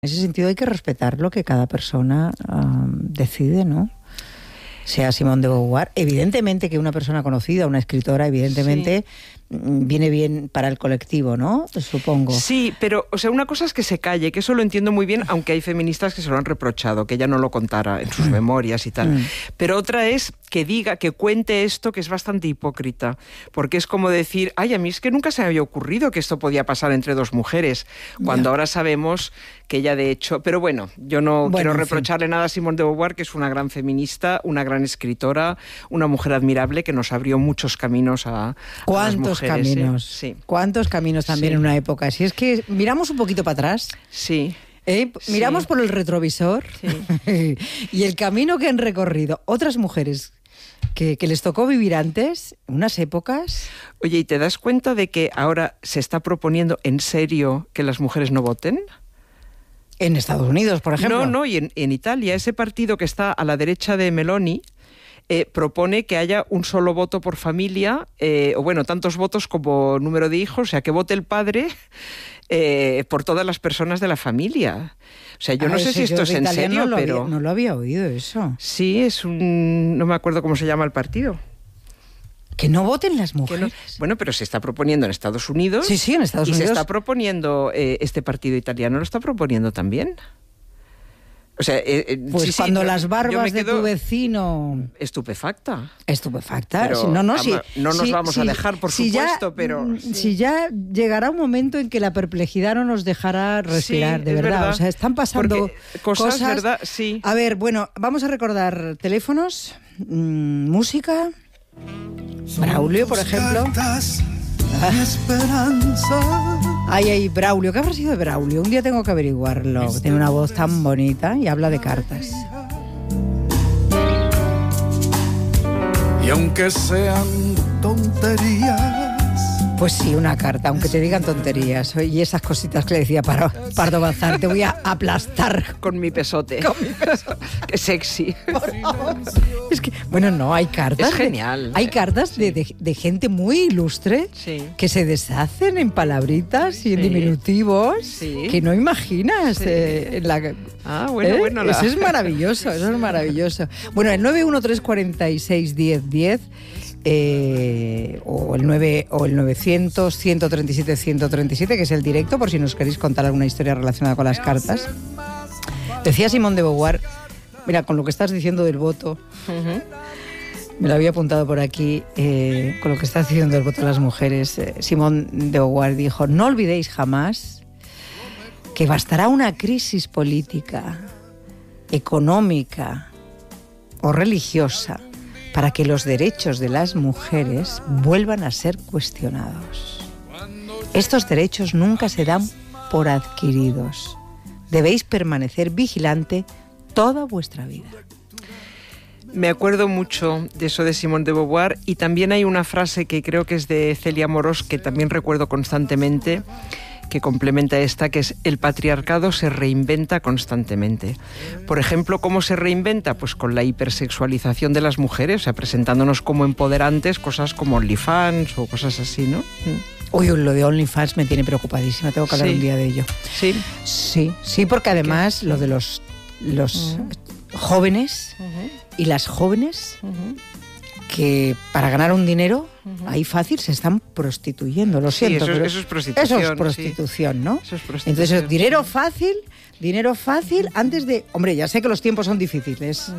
En ese sentido hay que respetar lo que cada persona decide, ¿no? Sea Simone de Beauvoir. Evidentemente que una persona conocida, una escritora, evidentemente viene bien para el colectivo, ¿no? Supongo. Sí, pero, o sea, una cosa es que se calle, que eso lo entiendo muy bien, aunque hay feministas que se lo han reprochado, que ella no lo contara en sus memorias y tal. Pero otra es que diga, que cuente esto, que es bastante hipócrita, porque es como decir, ay, a mí es que nunca se me había ocurrido que esto podía pasar entre dos mujeres, cuando ahora sabemos que ella de hecho... Pero bueno, yo no quiero reprocharle nada a Simone de Beauvoir, que es una gran feminista, una gran escritora, una mujer admirable que nos abrió muchos caminos a las mujeres. Caminos, sí. ¿Cuántos caminos también en una época? Si es que miramos un poquito para atrás, miramos por el retrovisor y el camino que han recorrido otras mujeres que les tocó vivir antes, en unas épocas... Oye, ¿y te das cuenta de que ahora se está proponiendo en serio que las mujeres no voten? En Estados Unidos, por ejemplo. No, y en Italia, ese partido que está a la derecha de Meloni... propone que haya un solo voto por familia, o bueno, tantos votos como número de hijos, o sea, que vote el padre por todas las personas de la familia. O sea, yo no sé si esto es en serio, pero... No lo había oído eso. Sí, es un... no me acuerdo cómo se llama el partido. Que no voten las mujeres. Bueno, pero se está proponiendo en Estados Unidos. Sí, en Estados Unidos. Y se está proponiendo, este partido italiano lo está proponiendo también. O sea, pues cuando las barbas de tu vecino... Estupefacta. Pero, no nos vamos a dejar, por supuesto, pero... Si ya llegará un momento en que la perplejidad no nos dejará respirar, de verdad. O sea, están pasando cosas... ¿verdad? Sí. A ver, bueno, vamos a recordar teléfonos, música... Braulio, por ejemplo. Ay, Braulio, ¿qué habrá sido de Braulio? Un día tengo que averiguarlo. Tiene una voz tan bonita y habla de cartas. Y aunque sean tonterías. Pues sí, una carta, aunque te digan tonterías. Y esas cositas que le decía Pardo Bazán, te voy a aplastar. Con mi pesote. Qué sexy. Es que, bueno, no, hay cartas. Es genial. Hay cartas de gente muy ilustre que se deshacen en palabritas y en diminutivos que no imaginas. Bueno. Eso es maravilloso, Bueno, el 913461010 o el 900-137-137, que es el directo, por si nos queréis contar alguna historia relacionada con las cartas. Decía Simone de Beauvoir, mira, con lo que estás diciendo del voto, me lo había apuntado por aquí, con lo que estás diciendo del voto de las mujeres, Simone de Beauvoir dijo, no olvidéis jamás que bastará una crisis política, económica o religiosa para que los derechos de las mujeres vuelvan a ser cuestionados. Estos derechos nunca se dan por adquiridos. Debéis permanecer vigilante toda vuestra vida. Me acuerdo mucho de eso de Simone de Beauvoir, y también hay una frase que creo que es de Celia Amorós, que también recuerdo constantemente, que complementa esta, que es: el patriarcado se reinventa constantemente. Por ejemplo, ¿cómo se reinventa? Pues con la hipersexualización de las mujeres, o sea, presentándonos como empoderantes, cosas como OnlyFans o cosas así, ¿no? Uy, lo de OnlyFans me tiene preocupadísima, tengo que hablar un día de ello. Sí, porque además lo de los jóvenes y las jóvenes que para ganar un dinero ahí fácil se están prostituyendo, lo siento. Eso es prostitución. Eso es prostitución, ¿no? Eso es prostitución. Entonces, dinero fácil antes de... Hombre, ya sé que los tiempos son difíciles.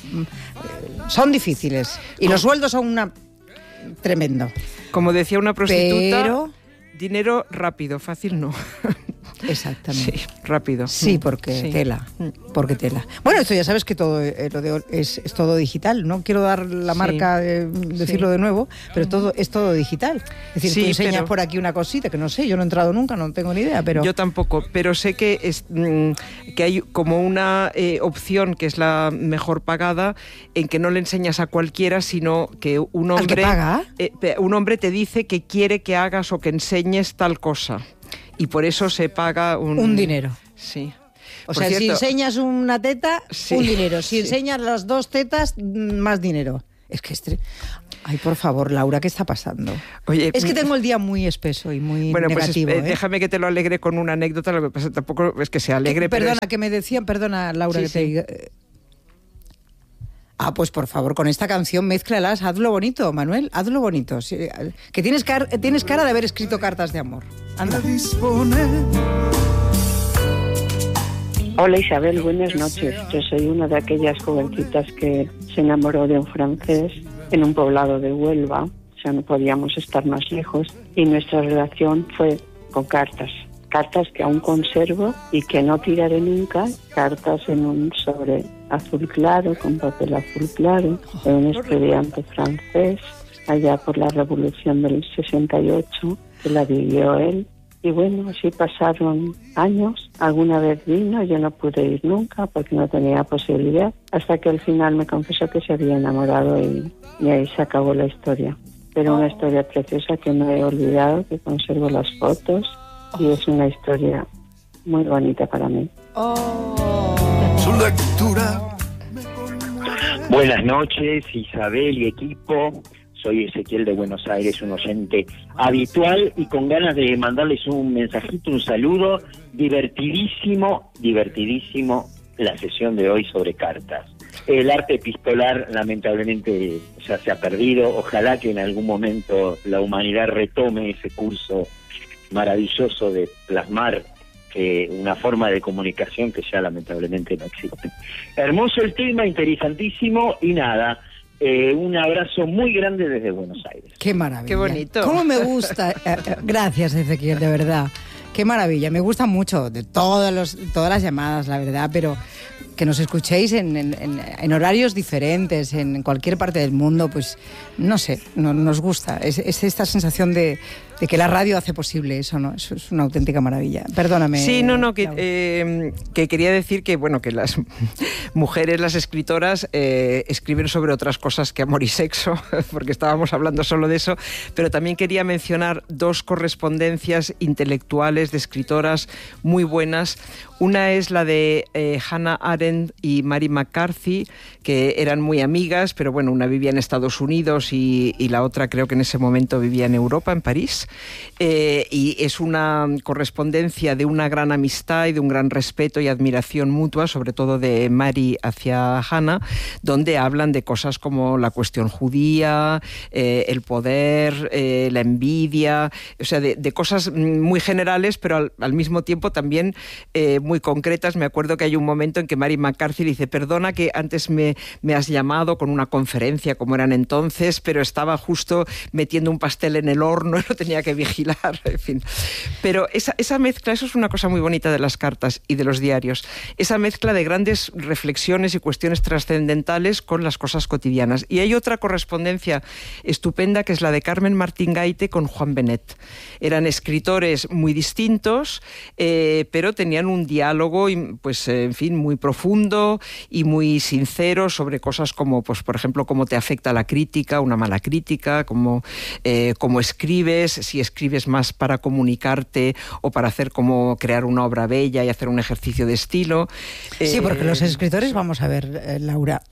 Son difíciles. Y los sueldos son tremendo. Como decía una prostituta, pero... dinero rápido, fácil no. Exactamente. Sí, rápido. Sí, porque tela. Bueno, esto ya sabes que todo es todo digital. No quiero dar la marca, decirlo de nuevo, pero es todo digital. Es decir, tú enseñas por aquí una cosita que no sé, yo no he entrado nunca, no tengo ni idea, pero... Yo tampoco, pero sé que hay como una opción que es la mejor pagada, en que no le enseñas a cualquiera, sino que un hombre... ¿Al que paga? Un hombre te dice que quiere que hagas o que enseñes tal cosa. Y por eso se paga un dinero. Sí. O sea, si enseñas una teta, un dinero. Si enseñas las dos tetas, más dinero. Es que Ay, por favor, Laura, ¿qué está pasando? Oye, es que tengo el día muy espeso y muy negativo. Pues déjame que te lo alegre con una anécdota, lo que pasa tampoco es que sea alegre. Perdona, que me decían, perdona, Laura, sí, que te diga. Pues por favor, con esta canción mézclalas, hazlo bonito, Manuel, hazlo bonito. Sí, que tienes cara de haber escrito cartas de amor. Anda. Hola Isabel, buenas noches. Yo soy una de aquellas jovencitas que se enamoró de un francés en un poblado de Huelva, o sea, no podíamos estar más lejos, y nuestra relación fue con cartas que aún conservo y que no tiraré nunca, cartas en un sobre azul claro, con papel azul claro, de un estudiante francés, allá por la Revolución del 68, que la vivió él. Y bueno, así pasaron años, alguna vez vino, yo no pude ir nunca porque no tenía posibilidad, hasta que al final me confesó que se había enamorado y ahí se acabó la historia. Pero una historia preciosa que no he olvidado, que conservo las fotos y es una historia muy bonita para mí. Su lectura. Buenas noches, Isabel y equipo. Soy Ezequiel de Buenos Aires, un oyente habitual y con ganas de mandarles un mensajito, un saludo. Divertidísimo la sesión de hoy sobre cartas. El arte epistolar lamentablemente ya se ha perdido. Ojalá que en algún momento la humanidad retome ese curso maravilloso de plasmar una forma de comunicación que ya lamentablemente no existe. Hermoso el tema, interesantísimo y nada. Un abrazo muy grande desde Buenos Aires. Qué maravilla. Qué bonito. ¿Cómo me gusta? Gracias, Ezequiel, de verdad. Qué maravilla. Me gusta mucho de todas las llamadas, la verdad, pero que nos escuchéis en horarios diferentes, en cualquier parte del mundo, pues no sé, nos gusta. Es esta sensación de que la radio hace posible eso, ¿no? Eso es una auténtica maravilla. Perdóname. Sí, que quería decir que, bueno, que las mujeres, las escritoras, escriben sobre otras cosas que amor y sexo, porque estábamos hablando solo de eso, pero también quería mencionar dos correspondencias intelectuales de escritoras muy buenas. Una es la de Hannah Arendt y Mary McCarthy, que eran muy amigas, pero bueno, una vivía en Estados Unidos y la otra creo que en ese momento vivía en Europa, en París. Y es una correspondencia de una gran amistad y de un gran respeto y admiración mutua, sobre todo de Mary hacia Hannah, donde hablan de cosas como la cuestión judía, el poder, la envidia, o sea, de cosas muy generales, pero al mismo tiempo también muy concretas. Me acuerdo que hay un momento en que Mary McCarthy dice: perdona que antes me has llamado con una conferencia como eran entonces, pero estaba justo metiendo un pastel en el horno y lo tenía que vigilar, en fin. Pero esa mezcla, eso es una cosa muy bonita de las cartas y de los diarios, esa mezcla de grandes reflexiones y cuestiones trascendentales con las cosas cotidianas. Y hay otra correspondencia estupenda que es la de Carmen Martín Gaite con Juan Benet. Eran escritores muy distintos, pero tenían un diálogo, pues en fin, muy profundo y muy sincero sobre cosas como, pues por ejemplo, cómo te afecta la crítica, una mala crítica, cómo escribes, si escribes más para comunicarte o para hacer como crear una obra bella y hacer un ejercicio de estilo. Sí, porque los escritores, vamos a ver, Laura,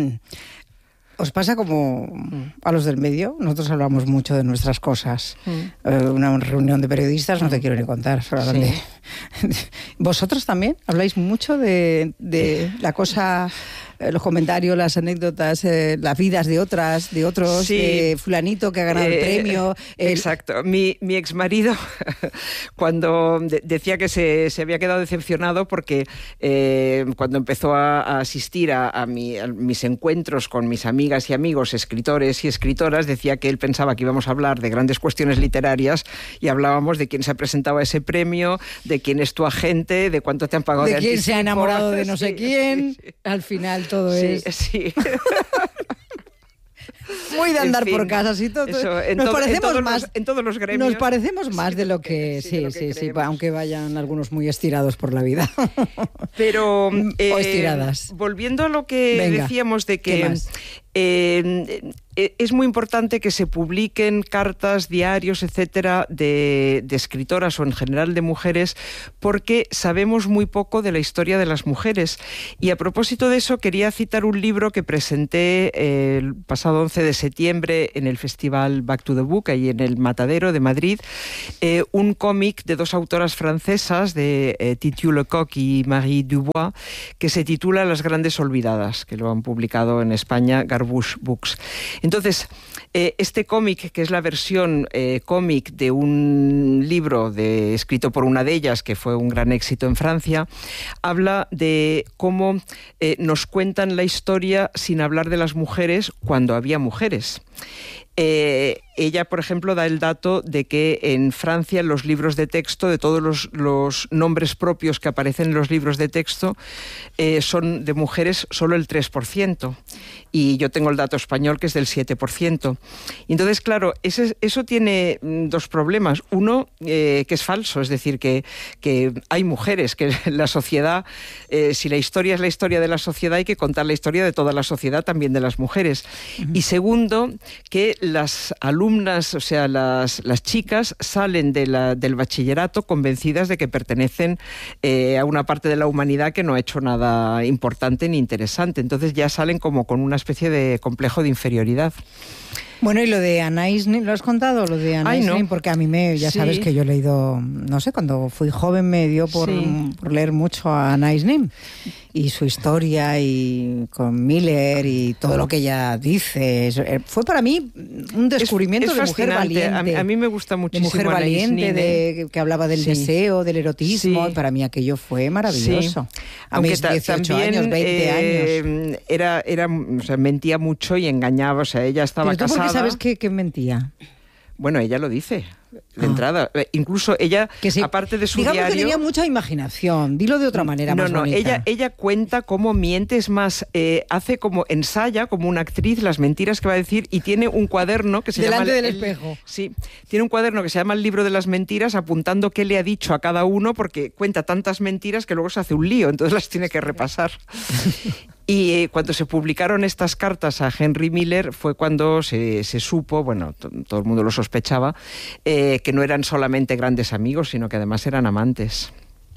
¿os pasa como a los del medio? Nosotros hablamos mucho de nuestras cosas. Una reunión de periodistas, no te quiero ni contar. Sí. ¿Vosotros también habláis mucho de la cosa, los comentarios, las anécdotas, las vidas de otros, sí. Fulanito que ha ganado el premio? Exacto. Mi exmarido, cuando decía que se había quedado decepcionado porque cuando empezó a asistir a mis encuentros con mis amigas y amigos, escritores y escritoras, decía que él pensaba que íbamos a hablar de grandes cuestiones literarias y hablábamos de quién se ha presentado a ese premio, de quién es tu agente, de cuánto te han pagado de quién anticipo. Se ha enamorado de no sé quién. Sí. Al final todo es... Sí. Muy de andar por casas y todo. Eso, nos parecemos más en todos los gremios. Nos parecemos más de lo que sí, aunque vayan algunos muy estirados por la vida. Pero o estiradas. Volviendo a lo que decíamos de que es muy importante que se publiquen cartas, diarios, etcétera, de escritoras o en general de mujeres, porque sabemos muy poco de la historia de las mujeres. Y a propósito de eso, quería citar un libro que presenté el pasado 11 de septiembre en el festival Back to the Book, ahí en el Matadero de Madrid, un cómic de dos autoras francesas, de Titiou Lecoq y Marie Dubois, que se titula Las grandes olvidadas, que lo han publicado en España Garbouche Books. Entonces, este cómic, que es la versión cómic de un libro escrito por una de ellas, que fue un gran éxito en Francia, habla de cómo nos cuentan la historia sin hablar de las mujeres cuando había mujeres. Ella, por ejemplo, da el dato de que en Francia los libros de texto, de todos los nombres propios que aparecen en los libros de texto, son de mujeres solo el 3%. Y yo tengo el dato español, que es del 7%. Y entonces, claro, eso tiene dos problemas. Uno, que es falso, es decir, que hay mujeres, que la sociedad, si la historia es la historia de la sociedad, hay que contar la historia de toda la sociedad, también de las mujeres. Y segundo, que las alumnas, o sea, las chicas salen del bachillerato convencidas de que pertenecen a una parte de la humanidad que no ha hecho nada importante ni interesante. Entonces ya salen como con una especie de complejo de inferioridad. Bueno, y lo de Anais Nin, ¿lo has contado? Lo de Anais Nin, no. Porque a mí ya sabes que yo he leído, no sé, cuando fui joven me dio por leer mucho a Anais Nin y su historia y con Miller y todo lo que ella dice. Fue para mí un descubrimiento de mujer valiente. A mí me gusta muchísimo. De mujer valiente, que hablaba del deseo, del erotismo. Sí. Y para mí aquello fue maravilloso. Sí. A mis 18 años, 20 años. O sea, mentía mucho y engañaba. O sea, ella estaba ¿Pero tú casada. por qué sabes que mentía? Bueno, ella lo dice de entrada. Incluso ella, aparte de su digamos diario... que tenía mucha imaginación. Dilo de otra manera más bonita. Ella cuenta cómo miente, es más, hace como ensaya, como una actriz, las mentiras que va a decir, y tiene un cuaderno que se llama... Delante del espejo. Sí, tiene un cuaderno que se llama El libro de las mentiras, apuntando qué le ha dicho a cada uno, porque cuenta tantas mentiras que luego se hace un lío, entonces las tiene que repasar. Y cuando se publicaron estas cartas a Henry Miller fue cuando se supo, bueno, todo el mundo lo sospechaba, que no eran solamente grandes amigos, sino que además eran amantes.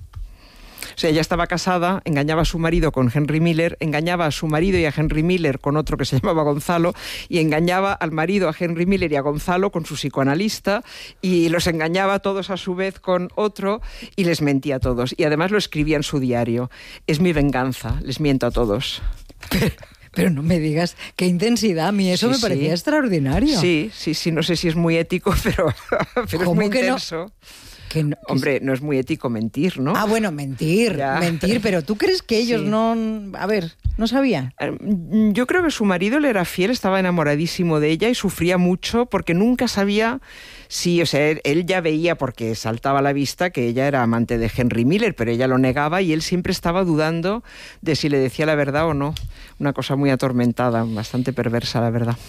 O sea, ella estaba casada, engañaba a su marido con Henry Miller, engañaba a su marido y a Henry Miller con otro que se llamaba Gonzalo, y engañaba al marido, a Henry Miller y a Gonzalo con su psicoanalista, y los engañaba a todos a su vez con otro, y les mentía a todos. Y además lo escribía en su diario. Es mi venganza, les miento a todos. Pero no me digas qué intensidad, a mí eso me parecía extraordinario. Sí, no sé si es muy ético, pero es muy intenso. Hombre, no es muy ético mentir, ¿no? Ah, bueno, mentir, pero ¿tú crees que ellos no... A ver, no sabían? Yo creo que su marido le era fiel, estaba enamoradísimo de ella y sufría mucho porque nunca sabía si, o sea, él ya veía, porque saltaba a la vista, que ella era amante de Henry Miller, pero ella lo negaba y él siempre estaba dudando de si le decía la verdad o no. Una cosa muy atormentada, bastante perversa, la verdad.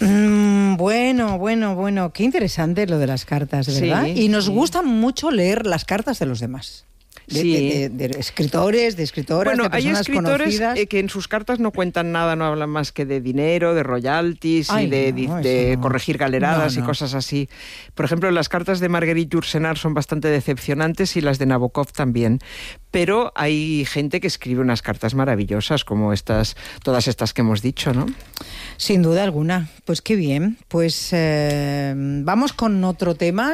Bueno, qué interesante lo de las cartas, ¿verdad? Sí, y nos gusta mucho leer las cartas de los demás. De escritores, de escritoras, de personas hay escritores conocidas. Que en sus cartas no cuentan nada, no hablan más que de dinero, de royalties y de corregir galeradas y cosas así. Por ejemplo, las cartas de Marguerite Yourcenar son bastante decepcionantes y las de Nabokov también. Pero hay gente que escribe unas cartas maravillosas como todas estas que hemos dicho, ¿no? Sin duda alguna. Pues qué bien. Pues vamos con otro tema.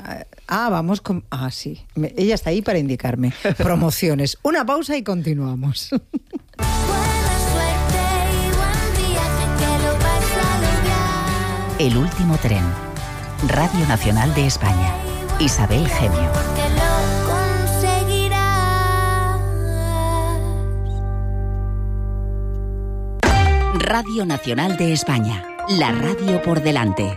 Sí. Ella está ahí para indicarme. Promociones. Una pausa y continuamos. El último tren. Radio Nacional de España. Isabel Gemio. Radio Nacional de España. La radio por delante.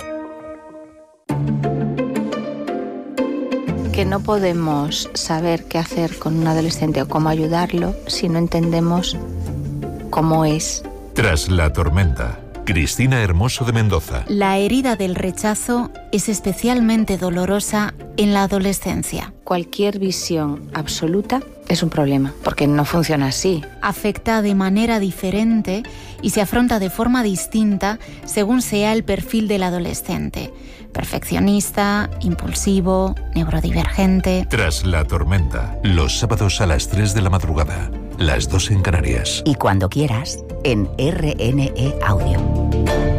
Que no podemos saber qué hacer con un adolescente o cómo ayudarlo si no entendemos cómo es. Tras la tormenta, Cristina Hermoso de Mendoza. La herida del rechazo es especialmente dolorosa en la adolescencia. Cualquier visión absoluta es un problema, porque no funciona así. Afecta de manera diferente y se afronta de forma distinta según sea el perfil del adolescente. Perfeccionista, impulsivo, neurodivergente. Tras la tormenta, los sábados a las 3 de la madrugada, las 2 en Canarias. Y cuando quieras, en RNE Audio.